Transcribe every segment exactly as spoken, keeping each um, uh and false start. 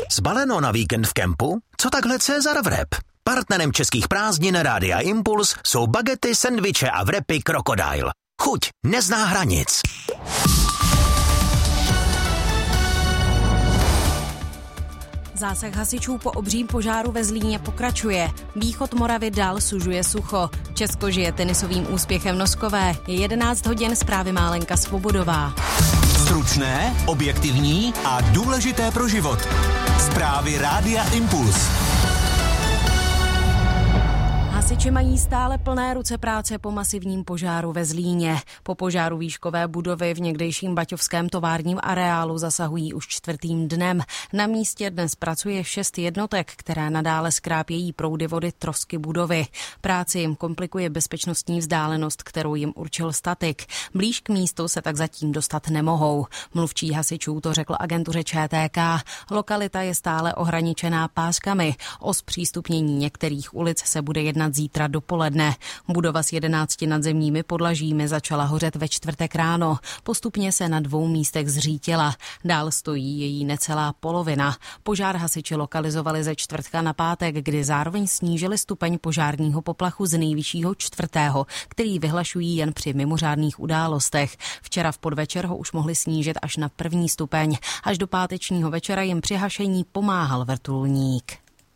Zbaleno na víkend v kempu? Co takhle Cezar Vrep? Partnerem českých prázdnin Rádia Impuls jsou bagety, sendviče a vrepy Crocodile. Chuť nezná hranic. Zásah hasičů po obřím požáru ve Zlíně pokračuje. Východ Moravy dál sužuje sucho. Česko žije tenisovým úspěchem Noskové. Je jedenáct hodin, zprávy má Lenka Svobodová. Stručné, objektivní a důležité pro život. Zprávy Rádia Impuls. Hasiči mají stále plné ruce práce po masivním požáru ve Zlíně. Po požáru výškové budovy v někdejším baťovském továrním areálu zasahují už čtvrtým dnem. Na místě dnes pracuje šest jednotek, které nadále skrápějí proudy vody trosky budovy. Práci jim komplikuje bezpečnostní vzdálenost, kterou jim určil statik. Blíž k místu se tak zatím dostat nemohou. Mluvčí hasičů to řekl agentuře Č T K. Lokalita je stále ohraničená páskami. O zpřístupnění některých ulic se bude jednat zítra dopoledne. Budova s jedenácti nadzemními podlažími začala hořet ve čtvrtek ráno. Postupně se na dvou místech zřítila. Dál stojí její necelá polovina. Požár hasiči lokalizovali ze čtvrtka na pátek, kdy zároveň snížili stupeň požárního poplachu z nejvyššího čtvrtého, který vyhlašují jen při mimořádných událostech. Včera v podvečer ho už mohli snížit až na první stupeň. Až do pátečního večera jim při hašení pomáhal vrtulník.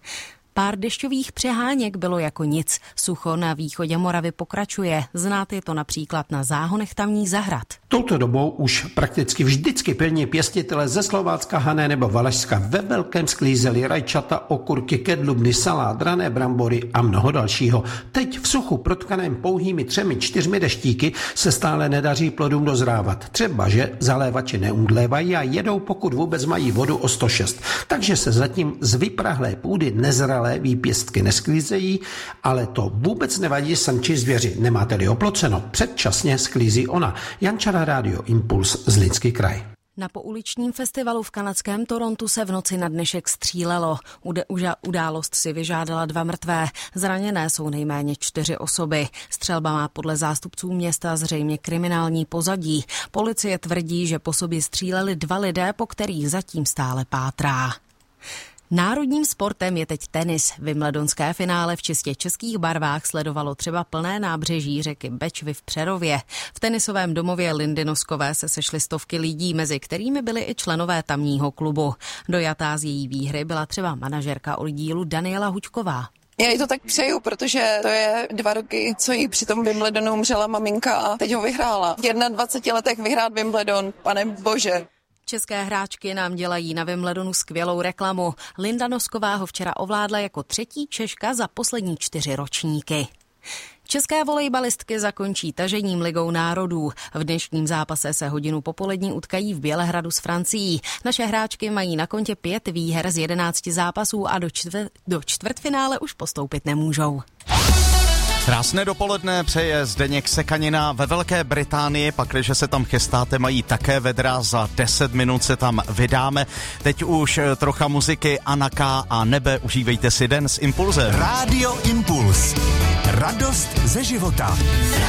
Pár dešťových přeháněk bylo jako nic. Sucho na východě Moravy pokračuje. Znáte to například na záhonech tamních zahrad. Touto dobou už prakticky vždycky pilní pěstitele ze Slovácka, Hané nebo Valašska ve velkém sklízeli rajčata, okurky, kedlubny, salát, rané brambory a mnoho dalšího. Teď v suchu protkaném pouhými třemi, čtyřmi deštíky se stále nedaří plodům dozrávat. Třeba, že zalévači neumdlévají a jedou, pokud vůbec mají vodu o sto šest. Takže se zatím z vyprahlé půdy nezralé výpěstky nesklízejí, ale to vůbec nevadí srnčí zvěři. Nemáte-li oploceno, předčasně sklízí ona. Jančara, Rádio Impuls, Zlínský kraj. Na pouličním festivalu v kanadském Torontu se v noci na dnešek střílelo. Událost si vyžádala dva mrtvé. Zraněné jsou nejméně čtyři osoby. Střelba má podle zástupců města zřejmě kriminální pozadí. Policie tvrdí, že po sobě stříleli dva lidé, po kterých zatím stále pátrá. Národním sportem je teď tenis. Wimbledonské finále v čistě českých barvách sledovalo třeba plné nábřeží řeky Bečvy v Přerově. V tenisovém domově Lindy Noskové se sešly stovky lidí, mezi kterými byli i členové tamního klubu. Dojatá z její výhry byla třeba manažerka oddílu Daniela Hučková. Já jí to tak přeju, protože to je dva roky, co jí při tom Wimbledonu umřela maminka a teď ho vyhrála. V dvaceti jedné letech vyhrát Wimbledon, pane bože. České hráčky nám dělají na Wimbledonu skvělou reklamu. Linda Nosková ho včera ovládla jako třetí Češka za poslední čtyři ročníky. České volejbalistky zakončí tažením Ligou národů. V dnešním zápase se hodinu popolední utkají v Bělehradu s Francií. Naše hráčky mají na kontě pět výher z jedenácti zápasů a do, čtvr, do čtvrtfinále už postoupit nemůžou. Krásné dopoledne přeje Zdeněk Sekanina. Ve Velké Británii, pakliže se tam chystáte, mají také vedra, za deset minut se tam vydáme. Teď už trocha muziky, Anaka a Nebe, užívejte si den s Impulzem. Rádio Impuls. Radost ze života.